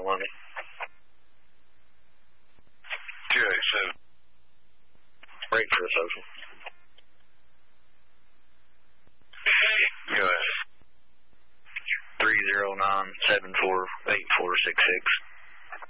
London. 287. Break for the social. Go ahead. 309-74-8466.